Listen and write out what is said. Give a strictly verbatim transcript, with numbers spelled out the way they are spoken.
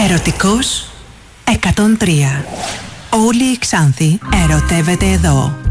Ερωτικός εκατόν τρία. Όλη η Ξάνθη ερωτεύεται εδώ.